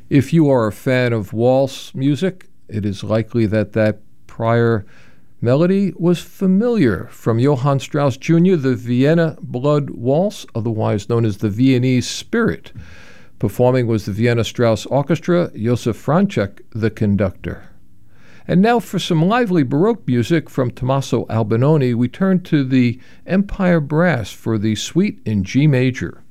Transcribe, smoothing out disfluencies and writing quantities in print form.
If you are a fan of waltz music, it is likely that that prior melody was familiar. From Johann Strauss Jr., the Vienna Blood Waltz, otherwise known as the Viennese Spirit. Performing was the Vienna Strauss Orchestra, Josef Franchek, the conductor. And now for some lively Baroque music from Tommaso Albinoni, we turn to the Empire Brass for the Suite in G major.